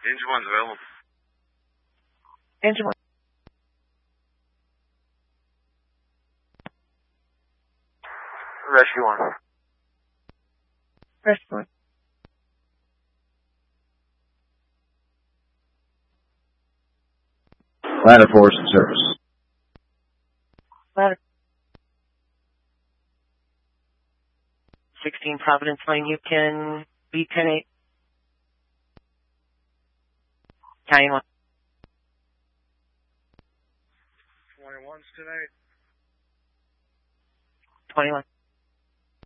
Engine 1's available. Engine 1. Rescue 1. Rescue 1. Ladder Force in service. Ladder. 16 Providence Lane, you can be 10-8. Italian 1. 21's tonight. 21.